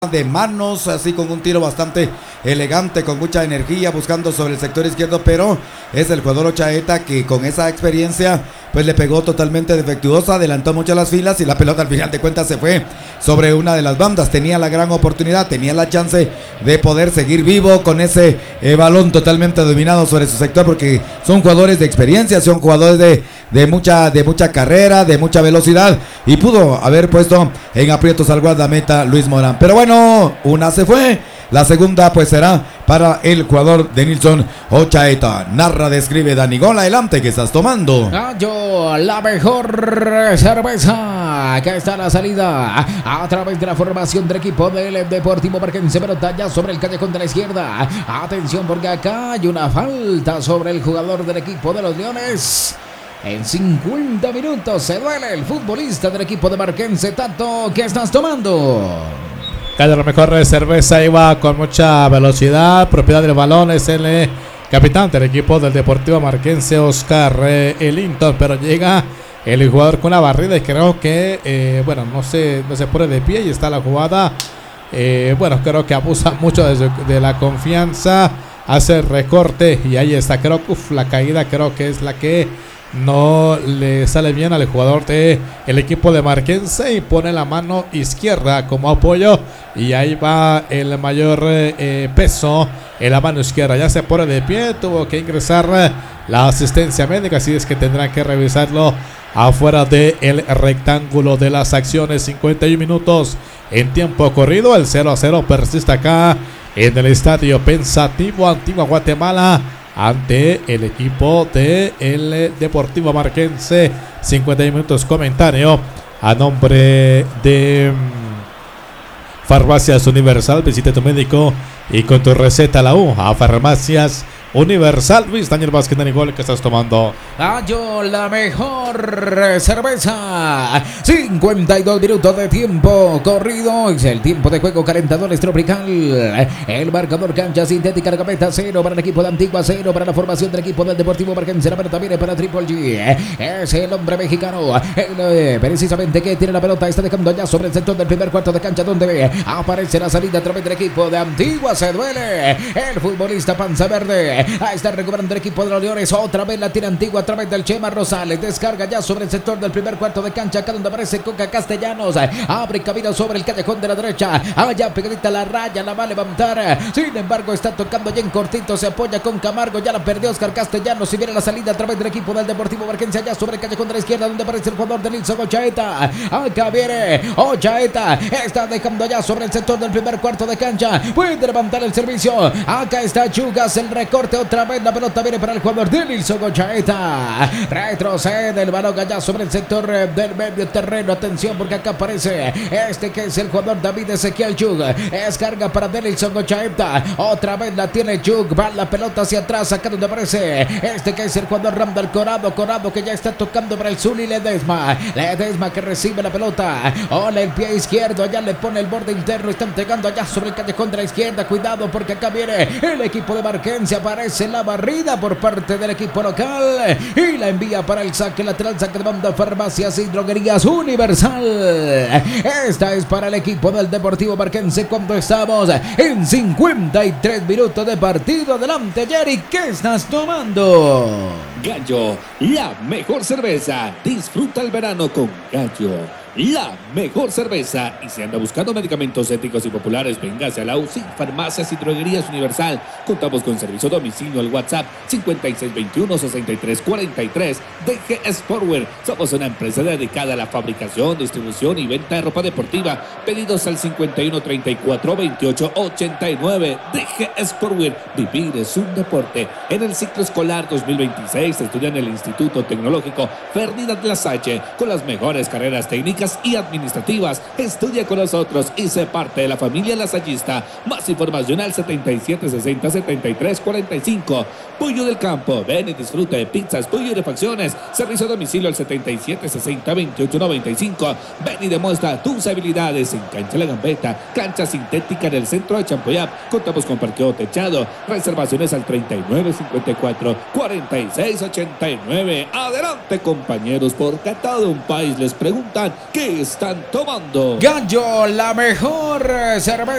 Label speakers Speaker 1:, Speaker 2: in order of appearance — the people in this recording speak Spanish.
Speaker 1: de manos, así con un tiro bastante elegante, con mucha energía, buscando sobre el sector izquierdo, pero es el jugador Ochaeta que con esa experiencia pues le pegó totalmente defectuosa, adelantó mucho las filas y la pelota al final de cuentas se fue sobre una de las bandas. Tenía la gran oportunidad, tenía la chance de poder seguir vivo con ese balón totalmente dominado sobre su sector, porque son jugadores de experiencia, son jugadores de mucha carrera, de mucha velocidad, y pudo haber puesto en aprietos al guardameta Luis Morán. Pero bueno, una se fue, la segunda pues será para el jugador de Nilson Ochaeta. Narra, describe Dani Gol. Adelante, que estás tomando.
Speaker 2: Gallo, la mejor cerveza. Acá está la salida a través de la formación del equipo del Deportivo Marquense. Pelota ya sobre el callejón de la izquierda. Atención, porque acá hay una falta sobre el jugador del equipo de los Leones. En 50 minutos se duele el futbolista del equipo de Marquense. Tato, ¿qué estás tomando?
Speaker 3: Calle, la mejor cerveza, iba con mucha velocidad, propiedad del balón, es el capitán del equipo del Deportivo Marquense, Oscar Ellington, pero llega el jugador con la barrida y creo que, no se pone de pie y está la jugada. Creo que abusa mucho de la confianza, hace el recorte y ahí está, creo que la caída creo que es la que no le sale bien al jugador del equipo de Marquense y pone la mano izquierda como apoyo y ahí va el mayor peso en la mano izquierda. Ya se pone de pie, tuvo que ingresar la asistencia médica, así es que tendrán que revisarlo afuera del rectángulo de las acciones. 51 minutos en tiempo corrido, el 0-0 persiste acá en el estadio Pensativo Antigua Guatemala ante el equipo de el Deportivo Marquense. 51 minutos. Comentario a nombre de Farmacias Universal. Visite tu médico y con tu receta la U a Farmacias Universal. Luis Daniel Vázquez, Dani Gol, ¿qué estás tomando?
Speaker 2: Gallo, la mejor cerveza. 52 minutos de tiempo corrido. Es el tiempo de juego. Calentadores Tropical. El marcador: cancha sintética, Gaveta 0 para el equipo de Antigua, 0 para la formación del equipo del Deportivo Marquense. La pelota viene para Triple G. Es el hombre mexicano. Precisamente que tiene la pelota. Está dejando ya sobre el sector del primer cuarto de cancha, donde aparece la salida a través del equipo de Antigua. Se duele el futbolista Panza Verde. Ahí está recuperando el equipo de los Leones. Otra vez la tira Antigua a través del Chema Rosales. Descarga ya sobre el sector del primer cuarto de cancha, acá donde aparece Coca Castellanos. Abre camino sobre el callejón de la derecha. Allá pegadita la raya, la va a levantar. Sin embargo, está tocando ya en cortito. Se apoya con Camargo. Ya la perdió Oscar Castellanos. Y viene la salida a través del equipo del Deportivo Marquense. Allá sobre el callejón de la izquierda, donde aparece el jugador de Nilson Ochaeta. Acá viene Ochaeta. Está dejando ya sobre el sector del primer cuarto de cancha. Puede levantar el servicio. Acá está Chugas. El recorte. Otra vez la pelota viene para el jugador de Nilson Ochaeta. Retrocede el balón allá sobre el sector del medio terreno. Atención, porque acá aparece este que es el jugador David Ezequiel Chug. Es carga para Nilson Ochaeta. Otra vez la tiene Chug. Va la pelota hacia atrás. Acá donde aparece este que es el jugador Randall Corado. Corado que ya está tocando para el Zuli Ledesma. Ledesma que recibe la pelota. Hola, el pie izquierdo. Allá le pone el borde interno. Está entregando allá sobre el callejón de la izquierda. Cuidado, porque acá viene el equipo de Marquense. Aparece la barrida por parte del equipo local y la envía para el saque lateral, saque de banda. Farmacias y Droguerías Universal. Esta es para el equipo del Deportivo Marquense cuando estamos en 53 minutos de partido. Adelante, Jerry, ¿qué estás tomando?
Speaker 4: Gallo, la mejor cerveza. Disfruta el verano con Gallo, la mejor cerveza. Y si anda buscando medicamentos éticos y populares, véngase a la UCI Farmacias y Droguerías Universal. Contamos con servicio a domicilio al WhatsApp 5621-6343. DG Sportwear. Somos una empresa dedicada a la fabricación, distribución y venta de ropa deportiva. Pedidos al 5134-2889. DG Sportwear. Vivir es un deporte. En el ciclo escolar 2026 estudia en el Instituto Tecnológico Ferdinand Lasalle con las mejores carreras técnicas y administrativas. Estudia con nosotros y sé parte de la familia lasallista. Más información al 7760-7345. Pollo del Campo. Ven y disfruta de pizzas, pollo y refacciones. Servicio a domicilio al 7760-2895. Ven y demuestra tus habilidades en Cancha La Gambeta, cancha sintética en el centro de Champoyap. Contamos con parqueo techado. Reservaciones al 3954-4689. Adelante, compañeros, porque a todo un país les preguntan ¿Qué están tomando?
Speaker 2: Gallo, la mejor cerveza.